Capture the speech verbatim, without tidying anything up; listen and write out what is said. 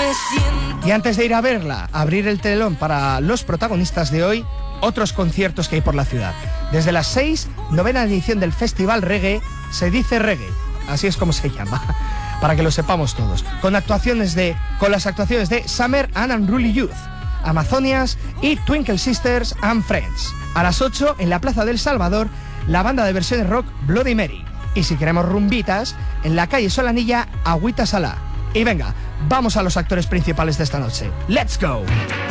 me siento. Y antes de ir a verla, abrir el telón para los protagonistas de hoy, otros conciertos que hay por la ciudad. Desde las seis, novena edición del Festival Reggae, Se Dice Reggae, así es como se llama, para que lo sepamos todos, con actuaciones de, con las actuaciones de Summer and Unruly Youth, Amazonias y Twinkle Sisters and Friends. A las ocho, en la Plaza del Salvador, la banda de versiones rock Bloody Mary. Y si queremos rumbitas, en la calle Solanilla, Agüita Salá. Y venga, vamos a los actores principales de esta noche. ¡Let's go!